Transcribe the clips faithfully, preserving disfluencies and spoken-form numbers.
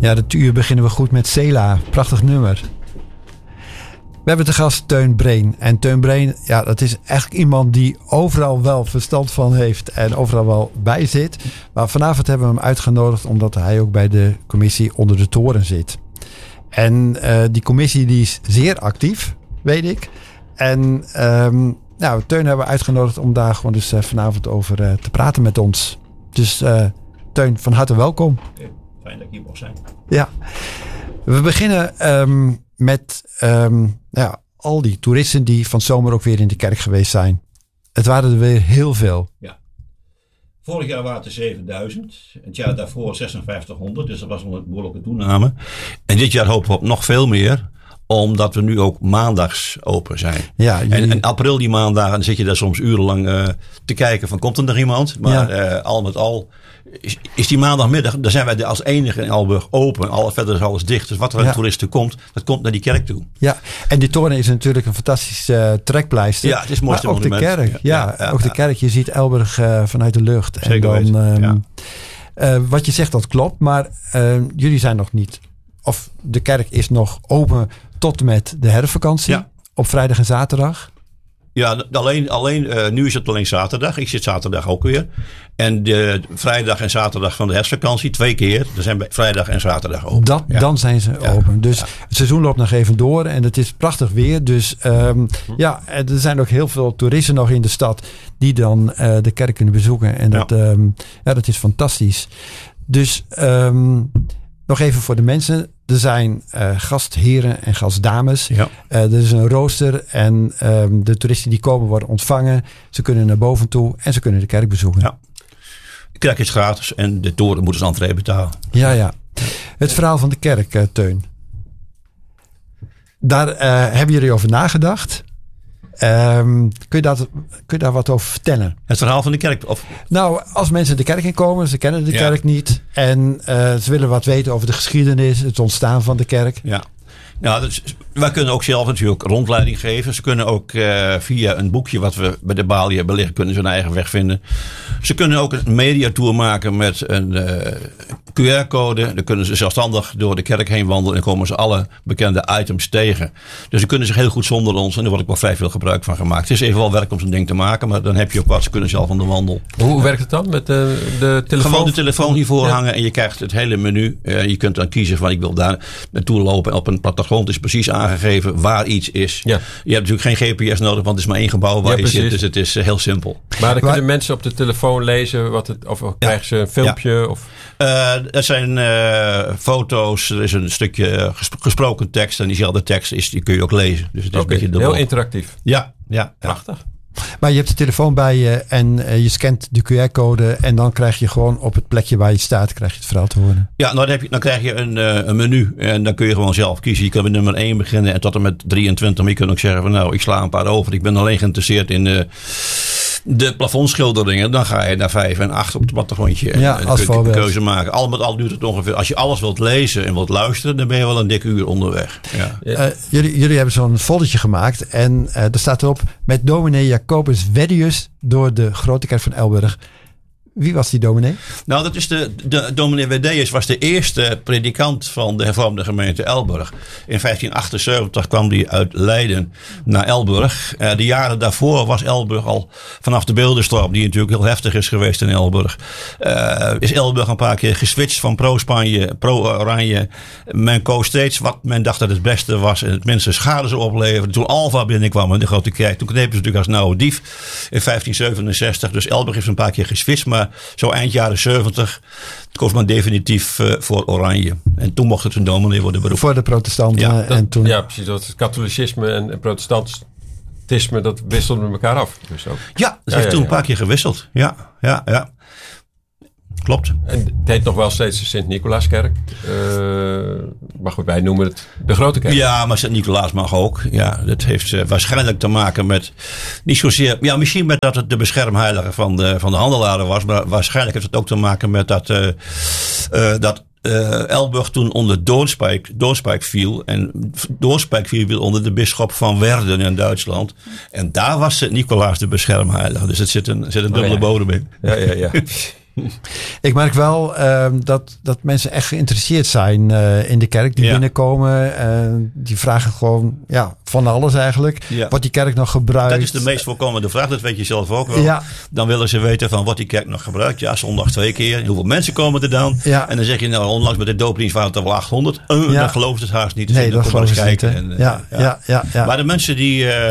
Ja, dat uur beginnen we goed met Sela. Prachtig nummer. We hebben te gast Teun Breen. En Teun Breen, ja, dat is eigenlijk iemand die overal wel verstand van heeft en overal wel bij zit. Maar vanavond hebben we hem uitgenodigd omdat hij ook bij de commissie Onder de Toren zit. En uh, die commissie die is zeer actief, weet ik. En um, nou, Teun hebben we uitgenodigd om daar gewoon dus uh, vanavond over uh, te praten met ons. Dus uh, Teun, van harte welkom. Okay, fijn dat ik hier mag zijn. Ja, we beginnen um, met um, ja, al die toeristen die van zomer ook weer in de kerk geweest zijn. Het waren er weer heel veel. Ja. Vorig jaar waren het er zevenduizend. Het jaar daarvoor zesenvijftighonderd. Dus dat was wel een behoorlijke toename. En dit jaar hopen we op nog veel meer. Omdat we nu ook maandags open zijn. Ja, jullie... En in april die maandagen dan zit je daar soms urenlang uh, te kijken van komt er nog iemand. Maar ja. uh, al met al is, is die maandagmiddag, daar zijn wij als enige in Elburg open. Al verder is alles dicht. Dus wat er aan ja. toeristen komt, dat komt naar die kerk toe. Ja, en die toren is natuurlijk een fantastische uh, trekpleister. Ja, het is het mooiste maar ook monument. de kerk. Ja, ja, ja, ja ook de kerk. Je ziet Elburg uh, vanuit de lucht. Zeker en dan, um, ja. uh, wat je zegt, dat klopt. Maar uh, jullie zijn nog niet, of de kerk is nog open tot en met de herfstvakantie. Ja. Op vrijdag en zaterdag. Ja, alleen, alleen uh, nu is het alleen zaterdag. Ik zit zaterdag ook weer. En de vrijdag en zaterdag van de herfstvakantie, twee keer. Er zijn vrijdag en zaterdag open. Dat, ja. Dan zijn ze ja. open. Dus ja. het seizoen loopt nog even door en het is prachtig weer. Dus um, ja, er zijn ook heel veel toeristen nog in de stad die dan uh, de kerk kunnen bezoeken. En dat, ja. Um, ja, dat is fantastisch. Dus um, nog even voor de mensen. Er zijn uh, gastheren en gastdames. Ja. Uh, er is een rooster en um, de toeristen die komen worden ontvangen. Ze kunnen naar boven toe en ze kunnen de kerk bezoeken. Ja. De kerk is gratis en de toren moeten ze entree betalen. Ja, ja. Het verhaal van de kerk, uh, Teun. Daar uh, hebben jullie over nagedaad. Um, kun, je dat, kun je daar wat over vertellen? Het verhaal van de kerk? Of... Nou, als mensen de kerk in komen, ze kennen de ja. kerk niet. En uh, ze willen wat weten over de geschiedenis, het ontstaan van de kerk. Ja. Nou, dus, wij kunnen ook zelf natuurlijk rondleiding geven. Ze kunnen ook uh, via een boekje wat we bij de balie hebben liggen, kunnen ze hun eigen weg vinden. Ze kunnen ook een mediatour maken met een uh, Q R-code. Dan kunnen ze zelfstandig door de kerk heen wandelen en komen ze alle bekende items tegen. Dus ze kunnen zich heel goed zonder ons en daar wordt ook wel vrij veel gebruik van gemaakt. Het is even wel werk om zo'n ding te maken, maar dan heb je ook wat. Ze kunnen zelf aan de wandel. Hoe werkt het dan met de, de telefoon? Gewoon de telefoon hiervoor ja. hangen en je krijgt het hele menu. Uh, je kunt dan kiezen van ik wil daar naartoe lopen en op een plattegrond is precies aangegeven waar iets is. Ja. Je hebt natuurlijk geen G P S nodig, want het is maar één gebouw waar ja, je zit. Dus het is uh, heel simpel. Maar dan kunnen mensen op de telefoon lezen wat het, of, of ja. krijgen ze een filmpje? Ja. Of? Uh, er zijn uh, foto's, er is een stukje gesproken tekst en diezelfde tekst is, die kun je ook lezen. Dus het is okay. een beetje heel interactief. Ja, ja. Prachtig. Maar je hebt de telefoon bij je en uh, je scant de Q R-code en dan krijg je gewoon op het plekje waar je staat, krijg je het verhaal te horen. Ja, nou dan, heb je, dan krijg je een, uh, een menu en dan kun je gewoon zelf kiezen. Je kan met nummer één beginnen en tot en met drieëntwintig. Maar je kunt ook zeggen van nou, ik sla een paar over. Ik ben alleen geïnteresseerd in uh, de plafondschilderingen. Dan ga je naar vijf en acht op het plattegrondje en, ja, en als dan kun je een keuze maken. Al met al duurt het ongeveer, als je alles wilt lezen en wilt luisteren, dan ben je wel een dikke uur onderweg. Ja. Uh, jullie, jullie hebben zo'n foldertje gemaakt en uh, er staat erop met dominee Jacobus Weddius door de Grote Kerk van Elburg. Wie was die dominee? Nou, dat is de, de dominee Weddius was de eerste predikant van de hervormde gemeente Elburg. In vijftien achtenzeventig kwam hij uit Leiden naar Elburg. Uh, de jaren daarvoor was Elburg al vanaf de Beeldenstorm, die natuurlijk heel heftig is geweest in Elburg. Uh, is Elburg een paar keer geswitcht van pro-Spanje, pro-Oranje. Men koos steeds wat men dacht dat het beste was en het minste schade zou opleveren. Toen Alva binnenkwam in de Grote Kerk, toen knepen ze natuurlijk als nauwe dief in vijftien zevenenzestig. Dus Elburg heeft een paar keer geswitcht, maar zo eind jaren zeventig koos men definitief uh, voor Oranje. En toen mocht het een dominee worden beroepen. Voor de protestanten. Ja, dat, en toen... ja precies. Dat het katholicisme en, en protestantisme, dat wisselden met elkaar af. Dus ook. Ja, dat ja, heeft ja, toen ja. een paar keer gewisseld. Ja, ja, ja. Klopt. En het heet nog wel steeds de Sint-Nicolaaskerk. Uh, maar goed, wij noemen het de Grote Kerk. Ja, maar Sint-Nicolaas mag ook. Ja, dat heeft uh, waarschijnlijk te maken met, niet zozeer, ja, misschien met dat het de beschermheilige van de, van de handelaren was. Maar waarschijnlijk heeft het ook te maken met dat, uh, uh, dat uh, Elburg toen onder Doornspijk, Doornspijk viel. En Doornspijk viel weer onder de bisschop van Werden in Duitsland. En daar was Sint-Nicolaas de beschermheilige. Dus het zit een, zit een dubbele oh, ja. bodem in. Ja, ja, ja. Ik merk wel uh, dat, dat mensen echt geïnteresseerd zijn uh, in de kerk. Die ja. binnenkomen. Uh, die vragen gewoon ja, van alles eigenlijk. Ja. Wordt die kerk nog gebruikt? Dat is de meest voorkomende vraag. Dat weet je zelf ook wel. Ja. Dan willen ze weten van wordt die kerk nog gebruikt? Ja, zondag twee keer. Hoeveel mensen komen er dan? Ja. En dan zeg je nou onlangs met de doopdienst waren het er wel achthonderd. Uh, ja. Dan gelooft het haast niet. Dus nee, dat geloof ik kijken. niet. En, uh, ja, ja. Ja, ja, ja. Maar de mensen die... Uh,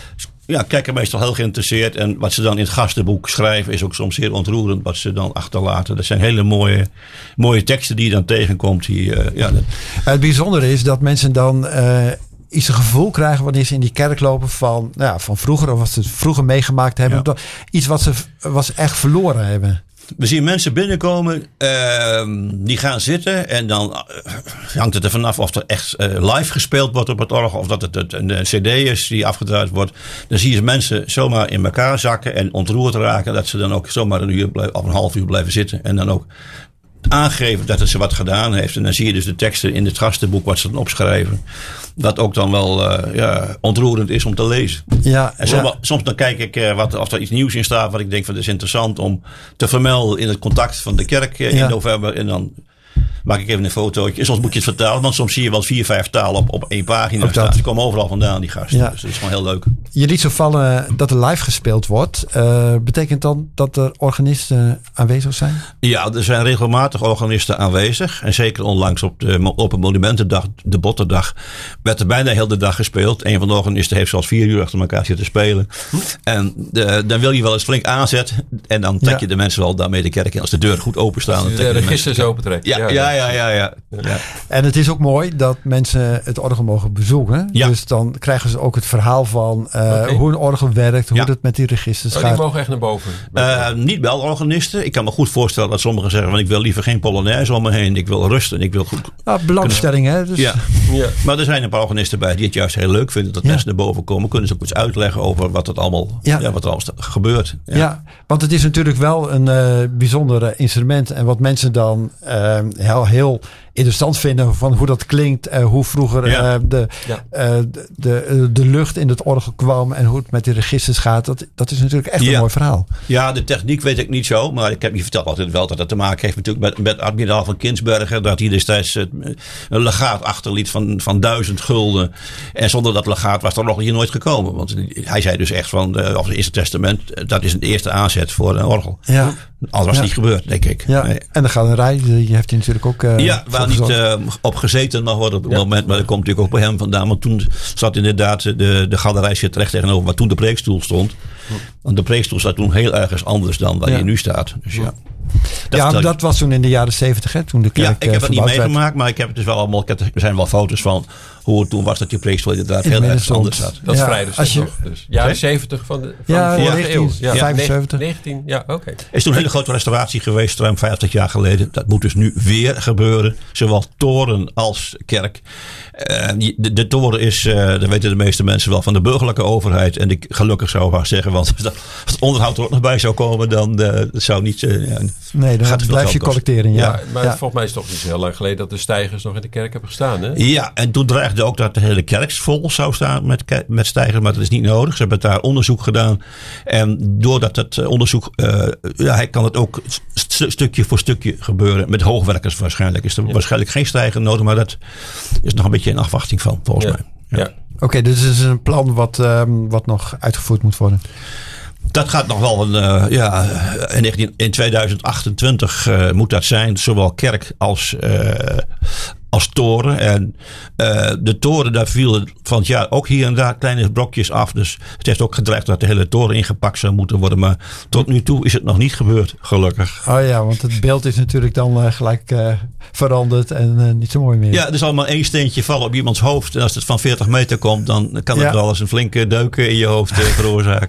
Ja, kijken meestal heel geïnteresseerd. En wat ze dan in het gastenboek schrijven is ook soms zeer ontroerend wat ze dan achterlaten. Dat zijn hele mooie, mooie teksten die je dan tegenkomt. Die, uh, ja, dat... Het bijzondere is dat mensen dan uh, iets een gevoel krijgen wanneer ze in die kerk lopen van, nou ja, van vroeger of wat ze vroeger meegemaakt hebben. Ja. Iets wat ze was echt verloren hebben. We zien mensen binnenkomen, uh, die gaan zitten en dan uh, hangt het er vanaf of er echt uh, live gespeeld wordt op het orgel of dat het, het een cd is die afgedraaid wordt. Dan zie je mensen zomaar in elkaar zakken en ontroerd raken dat ze dan ook zomaar een uur of een half uur blijven zitten en dan ook aangeven dat het ze wat gedaan heeft. En dan zie je dus de teksten in het gastenboek wat ze dan opschrijven. Dat ook dan wel uh, ja, ontroerend is om te lezen. Ja, en soms, ja. soms dan kijk ik uh, wat, of er iets nieuws in staat wat ik denk van dat is interessant om te vermelden in het contact van de kerk uh, in ja. november. En dan maak ik even een fotootje. En soms moet je het vertalen, want soms zie je wel vier, vijf talen op, op één pagina staan. Ze komen overal vandaan, die gasten. Ja. Dus dat is gewoon heel leuk. Je liet zo vallen dat er live gespeeld wordt. Uh, betekent dan dat er organisten aanwezig zijn? Ja, er zijn regelmatig organisten aanwezig. En zeker onlangs op de Open Monumentendag, de Botterdag, werd er bijna heel de dag gespeeld. Een van de organisten heeft zelfs vier uur achter elkaar zitten spelen. Hm? En de, dan wil je wel eens flink aanzetten. En dan trek je ja. de mensen wel daarmee de kerk in. Als de deur goed openstaan. Als de registers opentrekt. Ja, ja, ja, ja, ja, ja. En het is ook mooi dat mensen het orgel mogen bezoeken. Ja. Dus dan krijgen ze ook het verhaal van uh, okay. hoe een orgel werkt, hoe ja. het met die registers oh, gaat. Die mogen echt naar boven? Uh, niet bij alle organisten. Ik kan me goed voorstellen dat sommigen zeggen, van ik wil liever geen polonaise om me heen. Ik wil rusten. Ik wil goed. Nou, belangstelling, hè? Dus... Ja. ja. Maar er zijn een paar organisten bij die het juist heel leuk vinden dat ja. mensen naar boven komen. Kunnen ze ook iets uitleggen over wat het allemaal, ja. Ja, wat er allemaal gebeurt. Ja. ja, want het is natuurlijk wel een uh, bijzonder instrument. En wat mensen dan uh, heel, heel interessant vinden van hoe dat klinkt. Uh, hoe vroeger ja. uh, de, ja. uh, de, de, de lucht in het orgel kwam. En hoe het met die registers gaat. Dat, dat is natuurlijk echt ja. een mooi verhaal. Ja, de techniek weet ik niet zo. Maar ik heb je verteld altijd wel dat het te maken heeft natuurlijk met, met admiraal van Kinsberger. Dat hij destijds uh, een legaat achterliet van, van duizend gulden. En zonder dat legaat was er nog hier nooit gekomen. Want hij zei dus echt van, uh, of het Eerste Testament. Dat is een eerste aanzet voor een orgel. Ja. Anders was ja. niet gebeurd, denk ik. Ja. Nee. En dan gaat een rij. Die heeft hij natuurlijk ook uh, ja, waar niet uh, op gezeten mag worden op het ja. moment. Maar dat komt natuurlijk ook bij hem vandaan. Want toen zat inderdaad de, de galerij zit terecht tegenover waar toen de preekstoel stond. Ja. Want de preekstoel staat toen heel ergens anders dan waar ja. hij nu staat. Dus ja. Dat ja, dat was toen in de jaren zeventig, hè? Toen de kerk. Ja, ik heb het niet meegemaakt, werd. maar ik heb het dus wel allemaal. Ik heb, er zijn wel foto's van hoe het toen was dat je preekstoel inderdaad heel erg anders zat. Dat is ja, vrij dus nog. Dus jaren zeventig van de, van ja, de vorige negentien, eeuw. Ja, vijfenzeventig. negentien, ja, oké. Okay. Er is toen een hele grote restauratie geweest, ruim vijftig jaar geleden. Dat moet dus nu weer gebeuren. Zowel toren als kerk. Uh, de, de toren is, uh, dat weten de meeste mensen wel, van de burgerlijke overheid. En ik gelukkig zou ik maar zeggen, want als het onderhoud er ook nog bij zou komen, dan uh, zou niet... Uh, ja, nee, dan gaat blijf je collecteren. Ja. Ja, maar ja. volgens mij is het toch niet zo heel lang geleden dat de steigers nog in de kerk hebben gestaan. Hè? Ja, en toen dreigde ook dat de hele kerk vol zou staan met, met steigers, maar dat is niet nodig. Ze hebben daar onderzoek gedaan. En doordat het onderzoek, uh, ja, hij kan het ook st- stukje voor stukje gebeuren. Met hoogwerkers waarschijnlijk. Is er ja. waarschijnlijk geen steiger nodig, maar dat is nog een beetje in afwachting van, volgens ja. mij. Ja. Ja. Oké, okay, dus het is een plan wat, um, wat nog uitgevoerd moet worden. Dat gaat nog wel een, uh, ja, in, in tweeduizend achtentwintig uh, moet dat zijn. Zowel kerk als, uh, als toren. En uh, de toren, daar vielen van het jaar ook hier en daar kleine brokjes af. Dus het heeft ook gedreigd dat de hele toren ingepakt zou moeten worden. Maar tot nu toe is het nog niet gebeurd, gelukkig. Oh ja, want het beeld is natuurlijk dan uh, gelijk uh, veranderd en uh, niet zo mooi meer. Ja, er zal maar één steentje vallen op iemands hoofd. En als het van veertig meter komt, dan kan het ja. wel eens een flinke deuk in je hoofd uh, veroorzaken.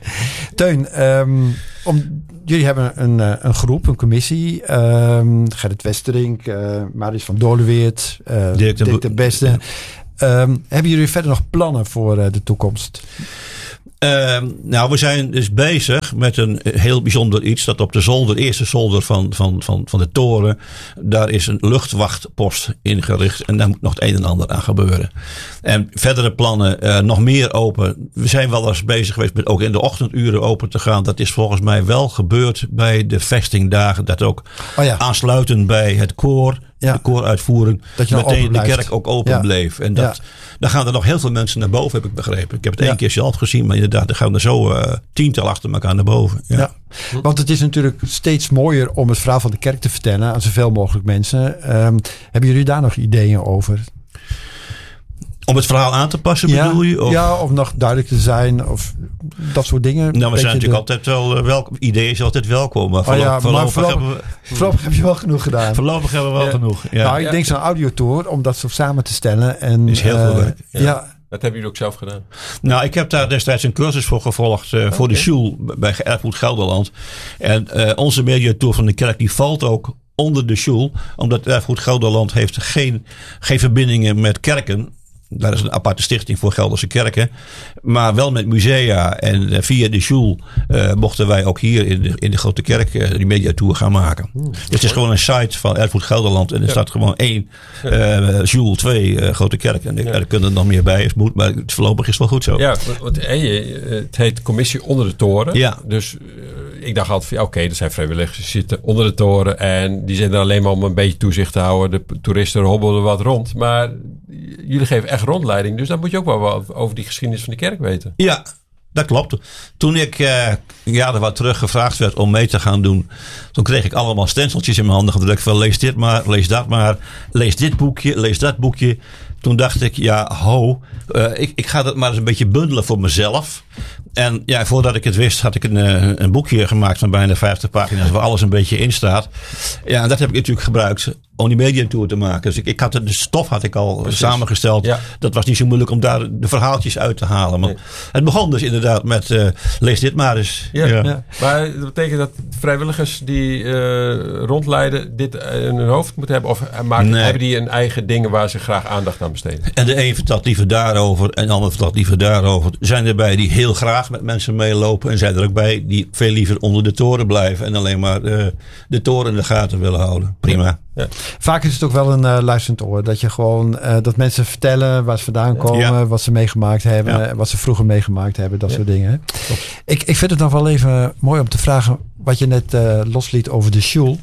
Teun, um, om, jullie hebben een, een groep, een commissie. Um, Gerrit Westerink, uh, Marius van Doleweert, uh, Dirk de, de Beste. Ja. Um, hebben jullie verder nog plannen voor uh, de toekomst? Uh, nou, we zijn dus bezig met een heel bijzonder iets. Dat op de zolder, de eerste zolder van, van, van, van de toren. Daar is een luchtwachtpost ingericht. En daar moet nog het een en ander aan gebeuren. En verdere plannen, uh, nog meer open. We zijn wel eens bezig geweest met ook in de ochtenduren open te gaan. Dat is volgens mij wel gebeurd bij de vestingdagen. Dat ook oh ja. aansluitend bij het koor. Ja. De kooruitvoering. Dat je meteen de kerk ook open ja. bleef. En dat, ja. dan gaan er nog heel veel mensen naar boven, heb ik begrepen. Ik heb het één ja. keer zelf gezien, maar inderdaad, er gaan er zo uh, tiental achter elkaar naar boven. Ja. Ja. Want het is natuurlijk steeds mooier om het verhaal van de kerk te vertellen aan zoveel mogelijk mensen. Um, hebben jullie daar nog ideeën over? Om het verhaal aan te passen, ja, bedoel je? Of? Ja, of nog duidelijk te zijn. Of dat soort dingen. Nou, we zijn natuurlijk de... altijd wel welkom. Ideeën is altijd welkom. Maar voorlopig, oh ja, voorlopig, voorlopig, hebben we, voorlopig heb je wel genoeg gedaan. Voorlopig hebben we wel ja. genoeg. Ja. Nou, ik ja. denk zo'n audiotour, om dat zo samen te stellen. En, is heel uh, veel werk. Ja. ja. Dat hebben jullie ook zelf gedaan? Nou, ik heb daar destijds een cursus voor gevolgd. Uh, okay. Voor de Sjoel bij Erfgoed Gelderland. En uh, onze mediatour van de kerk die valt ook onder de Sjoel. Omdat Erfgoed Gelderland heeft geen, geen verbindingen met kerken. Daar is een aparte stichting voor Gelderse kerken. Maar wel met musea. En uh, via de Sjoel uh, mochten wij ook hier in de, in de grote kerk uh, die mediatour gaan maken. Hmm, dus het is gewoon een site van Erfgoed Gelderland. En er ja. staat gewoon één uh, Sjoel, twee uh, grote kerken. En ja. er kunnen er nog meer bij als moet. Maar het voorlopig is het wel goed zo. Ja, want en je, het heet Commissie onder de toren. Ja. Dus uh, ik dacht altijd van ja, oké, okay, er zijn vrijwilligers die zitten onder de toren. En die zijn er alleen maar om een beetje toezicht te houden. De toeristen hobbelen wat rond. Maar jullie geven echt rondleiding. Dus dan moet je ook wel wat over die geschiedenis van de kerk weten. Ja, dat klopt. Toen ik uh, jaren wat terug gevraagd werd om mee te gaan doen. Toen kreeg ik allemaal stenseltjes in mijn handen gedrukt. Van lees dit maar, lees dat maar. Lees dit boekje, lees dat boekje. Toen dacht ik, ja ho. Uh, ik, ik ga dat maar eens een beetje bundelen voor mezelf. En ja, voordat ik het wist had ik een, een boekje gemaakt van bijna vijftig pagina's. Waar alles een beetje in staat. Ja, en dat heb ik natuurlijk gebruikt om die mediatour te maken. Dus ik, ik had de stof had ik al Precies. samengesteld. Ja. Dat was niet zo moeilijk om daar de verhaaltjes uit te halen. Maar nee. Het begon dus inderdaad met uh, lees dit maar eens. Ja, ja. Ja. Maar dat betekent dat vrijwilligers die uh, rondleiden dit in hun hoofd moeten hebben? Of maken, nee. hebben die een eigen dingen waar ze graag aandacht aan besteden? En de een vertelt liever daarover en de ander vertelt liever daarover. Er zijn erbij die heel graag met mensen meelopen. En zijn er ook bij die veel liever onder de toren blijven. En alleen maar uh, de toren in de gaten willen houden. Prima. Ja. Vaak is het ook wel een uh, luisterend oor. Dat je gewoon uh, dat mensen vertellen waar ze vandaan komen. Ja. Wat ze meegemaakt hebben. Ja. Wat ze vroeger meegemaakt hebben. Dat ja. soort dingen. Ik, ik vind het nog wel even mooi om te vragen. Wat je net uh, losliet over de Sjoel.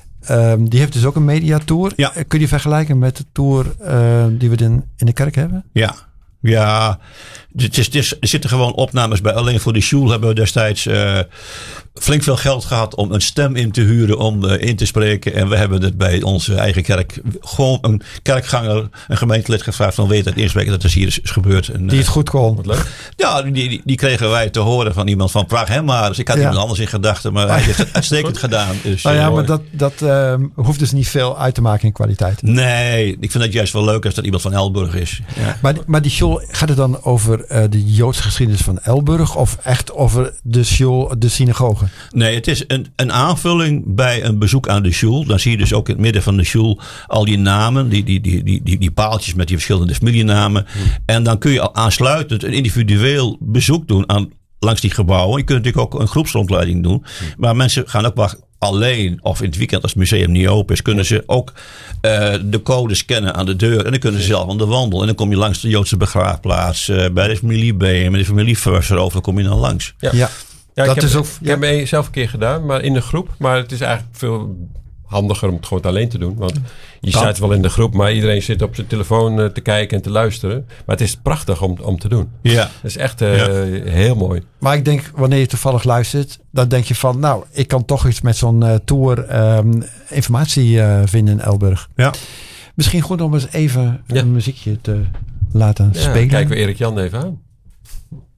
Um, die heeft dus ook een mediatour. Ja. Kun je die vergelijken met de tour uh, die we in, in de kerk hebben? Ja. Ja, het is, het is, er zitten gewoon opnames bij. Alleen voor de Sjoel hebben we destijds uh, flink veel geld gehad om een stem in te huren om uh, in te spreken. En we hebben het bij onze eigen kerk gewoon een kerkganger, een gemeentelid gevraagd van weet het inspreken dat er hier is, is gebeurd. En, die het goed kon. Wat leuk. Ja, die, die, die kregen wij te horen van iemand van vraag hem maar. Dus ik had ja. iemand anders in gedachten, maar hij heeft het uitstekend gedaan. Dus, nou ja, uh, maar dat, dat uh, hoeft dus niet veel uit te maken in kwaliteit. Nee, ik vind het juist wel leuk als dat iemand van Elburg is. Ja. Maar, maar die Sjoel, gaat het dan over uh, de Joodse geschiedenis van Elburg of echt over de Sjoel, de synagoge? Nee, het is een, een aanvulling bij een bezoek aan de Sjoel. Dan zie je dus ook in het midden van de Sjoel al die namen, die, die, die, die, die, die paaltjes met die verschillende familienamen. Hmm. En dan kun je al aansluitend een individueel bezoek doen aan, langs die gebouwen. Je kunt natuurlijk ook een groepsrondleiding doen. Hmm. Maar mensen gaan ook wachten. Alleen of in het weekend als het museum niet open is, kunnen ze ook uh, de code scannen aan de deur. En dan kunnen ze zelf aan de wandel. En dan kom je langs de Joodse begraafplaats. Uh, bij de familie B en bij de familie Furser over kom je dan langs. Ja, ja. ja dat ik, heb, is ook, ik ja. heb het zelf een keer gedaan, maar in de groep. Maar het is eigenlijk veel handiger om het gewoon alleen te doen. Want je kan. Staat wel in de groep, maar iedereen zit op zijn telefoon uh, te kijken en te luisteren. Maar het is prachtig om, om te doen. Ja. Het is echt uh, ja. heel mooi. Maar ik denk, wanneer je toevallig luistert, dan denk je van, nou, ik kan toch iets met zo'n uh, tour um, informatie uh, vinden in Elburg. Ja. Misschien goed om eens even ja. een muziekje te laten ja, spelen. Kijken we Erik Jan even aan.